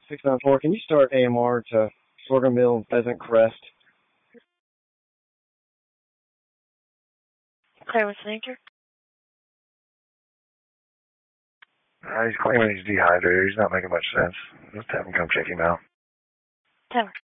694, can you start AMR to Sorghum Mill, Pheasant Crest? Clear with Nature. He's claiming he's dehydrated. He's not making much sense. Let's have him come check him out. Tower.